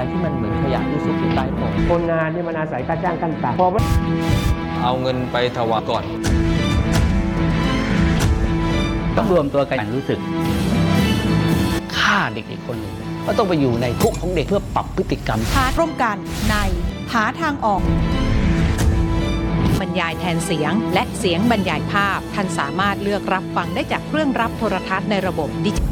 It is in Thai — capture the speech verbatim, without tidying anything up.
อะไรที่มันเหมือนขยะที่ซุกอยู่ใต้โต๊ะคนงานที่มันอาศัยค่าจ้างขั้นต่ำพอมันเอาเงินไปถวายก่อนต้องรวมตัวกันรู้สึกฆ่าเด็กอีกคนหนึ่งก็ต้องไปอยู่ในคุกของเด็กเพื่อปรับพฤติกรรมหาร่วมกันในหาทางออกบรรยายแทนเสียงและเสียงบรรยายภาพท่านสามารถเลือกรับฟังได้จากเครื่องรับโทรทัศน์ในระบบดิจิทัล